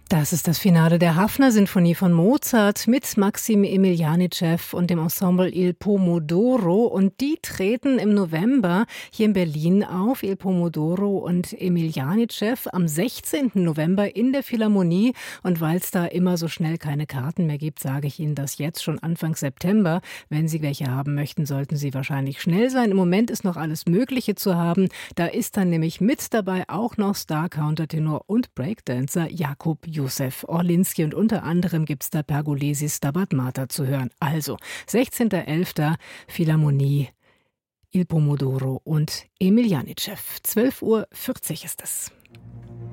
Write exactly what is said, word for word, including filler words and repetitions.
Das ist das Finale der Haffner-Sinfonie von Mozart mit Maxim Emiljanitschew und dem Ensemble Il Pomodoro. Und die treten im November hier in Berlin auf, Il Pomodoro und Emiljanitschew, am sechzehnten November in der Philharmonie. Und weil es da immer so schnell keine Karten mehr gibt, sage ich Ihnen das jetzt schon Anfang September. Wenn Sie welche haben möchten, sollten Sie wahrscheinlich schnell sein. Im Moment ist noch alles Mögliche zu haben. Da ist dann nämlich mit dabei auch noch Star-Countertenor und Breakdancer Jakub Josef Orlinski, und unter anderem gibt es da Pergolesi Stabat Mater zu hören. Also sechzehnten elften Philharmonie, Il Pomodoro und Emiljanitschew. zwölf Uhr vierzig ist es.